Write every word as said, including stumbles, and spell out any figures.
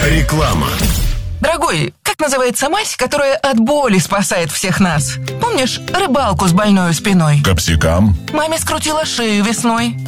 Реклама. Дорогой, как называется мазь, которая от боли спасает всех нас? Помнишь рыбалку с больной спиной? Капсикам. Маме скрутила шею весной.